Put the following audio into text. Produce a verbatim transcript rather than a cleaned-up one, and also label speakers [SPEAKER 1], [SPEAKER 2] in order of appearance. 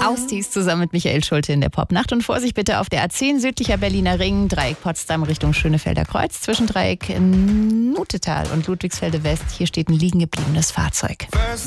[SPEAKER 1] Austies zusammen mit Michael Schulte in der Popnacht. Und Vorsicht bitte auf der A zehn südlicher Berliner Ring, Dreieck Potsdam Richtung Schönefelder Kreuz, zwischen Dreieck Nutetal und Ludwigsfelde West. Hier steht ein liegen gebliebenes Fahrzeug.